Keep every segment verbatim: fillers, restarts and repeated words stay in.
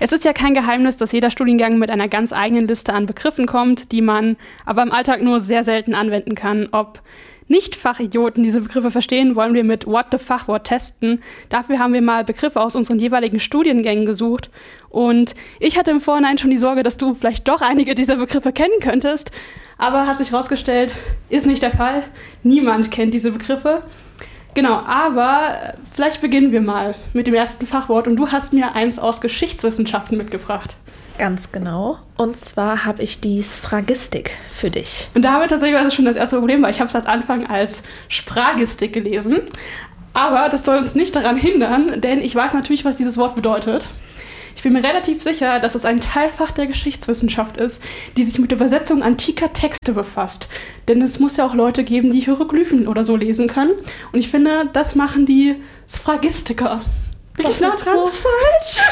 Es ist ja kein Geheimnis, dass jeder Studiengang mit einer ganz eigenen Liste an Begriffen kommt, die man aber im Alltag nur sehr selten anwenden kann. Ob Nicht-Fachidioten diese Begriffe verstehen, wollen wir mit What the Fachwort testen. Dafür haben wir mal Begriffe aus unseren jeweiligen Studiengängen gesucht. Und ich hatte im Vorhinein schon die Sorge, dass du vielleicht doch einige dieser Begriffe kennen könntest. Aber hat sich herausgestellt, ist nicht der Fall. Niemand kennt diese Begriffe. Genau, aber vielleicht beginnen wir mal mit dem ersten Fachwort. Und du hast mir eins aus Geschichtswissenschaften mitgebracht. Ganz genau. Und zwar habe ich die Sphragistik für dich. Und da haben wir tatsächlich schon das erste Problem, weil ich habe es als Anfang als Spragistik gelesen. Aber das soll uns nicht daran hindern, denn ich weiß natürlich, was dieses Wort bedeutet. Ich bin mir relativ sicher, dass es ein Teilfach der Geschichtswissenschaft ist, die sich mit der Übersetzung antiker Texte befasst. Denn es muss ja auch Leute geben, die Hieroglyphen oder so lesen können. Und ich finde, das machen die Sphragistiker. Bin das ich nah ist dran? so falsch.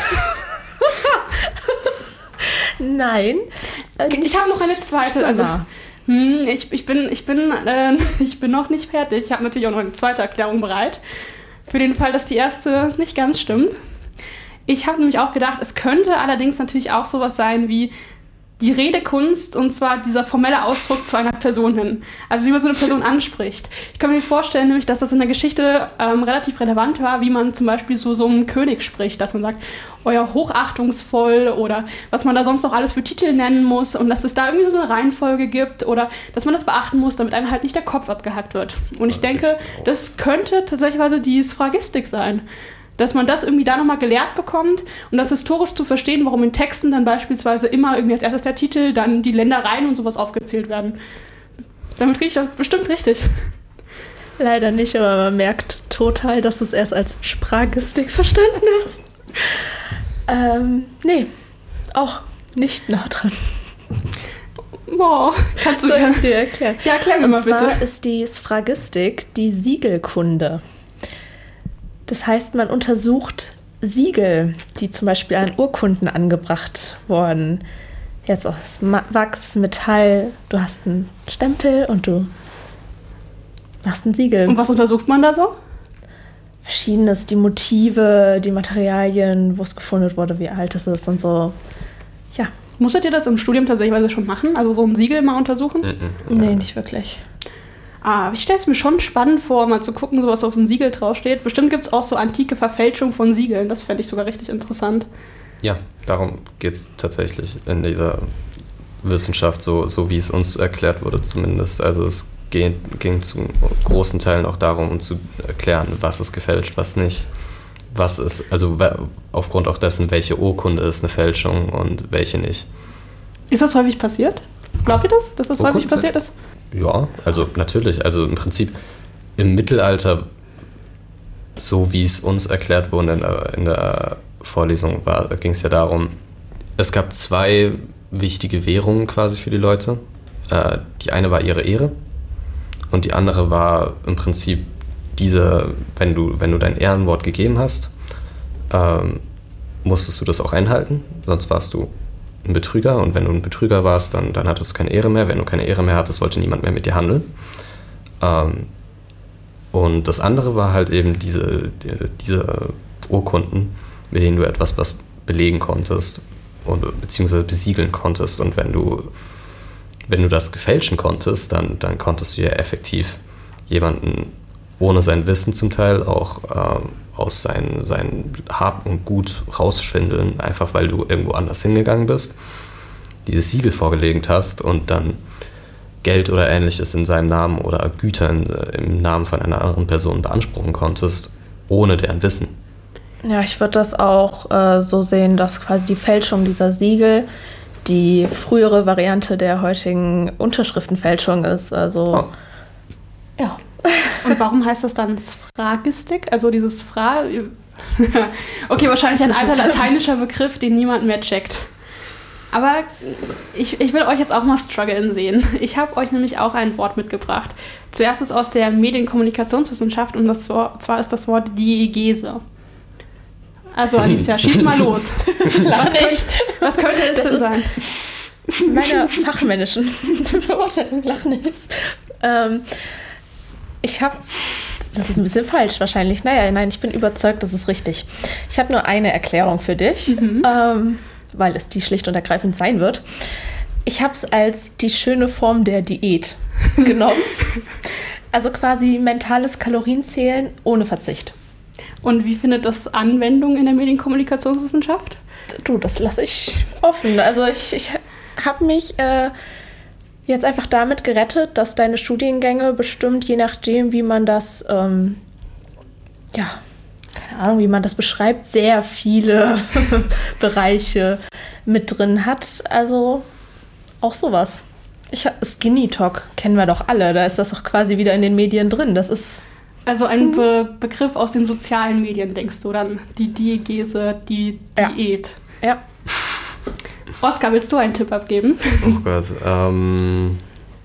Nein. Ich habe noch eine zweite. Also, hm, ich, ich, bin, ich, bin, äh, ich bin noch nicht fertig. Ich habe natürlich auch noch eine zweite Erklärung bereit. Für den Fall, dass die erste nicht ganz stimmt. Ich habe nämlich auch gedacht, es könnte allerdings natürlich auch sowas sein wie die Redekunst, und zwar dieser formelle Ausdruck zu einer Person hin. Also wie man so eine Person anspricht. Ich kann mir vorstellen, nämlich, dass das in der Geschichte ähm, relativ relevant war, wie man zum Beispiel so, so einem König spricht, dass man sagt, euer hochachtungsvoll oder was man da sonst noch alles für Titel nennen muss und dass es da irgendwie so eine Reihenfolge gibt oder dass man das beachten muss, damit einem halt nicht der Kopf abgehackt wird. Und ich denke, das könnte tatsächlich die Sphragistik sein. Dass man das irgendwie da nochmal gelehrt bekommt und das historisch zu verstehen, warum in Texten dann beispielsweise immer irgendwie als erstes der Titel, dann die Ländereien und sowas aufgezählt werden. Damit kriege ich das bestimmt richtig. Leider nicht, aber man merkt total, dass du es erst als Spragistik verstanden hast. ähm, nee, auch nicht nah dran. Boah, kannst du Soll ich es dir erklären? Ja, erklär mir und mal bitte. Und zwar ist die Sphragistik die Siegelkunde. Das heißt, man untersucht Siegel, die zum Beispiel an Urkunden angebracht wurden. Jetzt aus Wachs, Metall. Du hast einen Stempel und du machst ein Siegel. Und was untersucht man da so? Verschiedenes, die Motive, die Materialien, wo es gefunden wurde, wie alt es ist und so. Ja. Musstet ihr das im Studium tatsächlich schon machen? Also so ein Siegel mal untersuchen? Mhm. Nee, nicht wirklich. Ah, ich stelle es mir schon spannend vor, mal zu gucken, so was auf dem Siegel draufsteht. Bestimmt gibt es auch so antike Verfälschung von Siegeln. Das fände ich sogar richtig interessant. Ja, darum geht es tatsächlich in dieser Wissenschaft, so, so wie es uns erklärt wurde zumindest. Also es ging, ging zu großen Teilen auch darum, um zu erklären, was ist gefälscht, was nicht. Was ist, also aufgrund auch dessen, welche Urkunde ist eine Fälschung und welche nicht. Ist das häufig passiert? Glaubt ihr das, dass das Urkunde häufig passiert ist? Ja, also natürlich. Also im Prinzip im Mittelalter, so wie es uns erklärt wurde in der, in der Vorlesung, war, da ging es ja darum, es gab zwei wichtige Währungen quasi für die Leute. Äh, die eine war ihre Ehre und die andere war im Prinzip diese, wenn du, wenn du dein Ehrenwort gegeben hast, ähm, musstest du das auch einhalten, sonst warst du ein Betrüger und wenn du ein Betrüger warst, dann, dann hattest du keine Ehre mehr. Wenn du keine Ehre mehr hattest, wollte niemand mehr mit dir handeln. Ähm, und das andere war halt eben diese, die, diese Urkunden, mit denen du etwas was belegen konntest und, beziehungsweise besiegeln konntest. Und wenn du, wenn du das gefälschen konntest, dann, dann konntest du ja effektiv jemanden ohne sein Wissen zum Teil auch ähm, aus seinem sein Hab und Gut rausschwindeln, einfach weil du irgendwo anders hingegangen bist, dieses Siegel vorgelegt hast und dann Geld oder Ähnliches in seinem Namen oder Güter in, im Namen von einer anderen Person beanspruchen konntest, ohne deren Wissen. Ja, ich würde das auch äh, so sehen, dass quasi die Fälschung dieser Siegel die frühere Variante der heutigen Unterschriftenfälschung ist. Also, oh. ja. Und warum heißt das dann Sphragistik? Also dieses Phra... Okay, wahrscheinlich ein alter lateinischer Begriff, den niemand mehr checkt. Aber ich, ich will euch jetzt auch mal strugglen sehen. Ich habe euch nämlich auch ein Wort mitgebracht. Zuerst ist aus der Medienkommunikationswissenschaft und das Wort, zwar ist das Wort Diegese. Also Alicia, schieß mal los. was, könnt, was könnte es das denn sein? Meine fachmännischen Beurteilung lachen ist. Ähm, ich habe Das ist ein bisschen falsch wahrscheinlich. Naja, nein, ich bin überzeugt, das ist richtig. Ich habe nur eine Erklärung für dich, mhm. ähm, weil es die schlicht und ergreifend sein wird. Ich habe es als die schöne Form der Diät genommen. Also quasi mentales Kalorienzählen ohne Verzicht. Und wie findet das Anwendung in der Medienkommunikationswissenschaft? Du, das lasse ich offen. Also ich, ich habe mich äh, jetzt einfach damit gerettet, dass deine Studiengänge bestimmt, je nachdem, wie man das, ähm, ja, keine Ahnung, wie man das beschreibt, sehr viele Bereiche mit drin hat. Also auch sowas. Ich, Skinny Talk kennen wir doch alle. Da ist das doch quasi wieder in den Medien drin. Das ist also ein Be- Begriff aus den sozialen Medien, denkst du dann? Die Diägese, die Diät. Ja. ja. Oskar, willst du einen Tipp abgeben? Oh Gott, ähm...